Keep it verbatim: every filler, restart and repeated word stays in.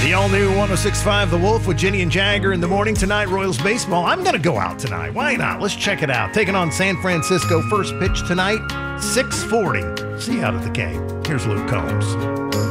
The all-new one oh six point five The Wolf with Ginny and Jagger in the morning tonight. Royals baseball. I'm going to go out tonight. Why not? Let's check it out. Taking on San Francisco. First pitch tonight, six forty. See you out at the game. Here's Luke Combs.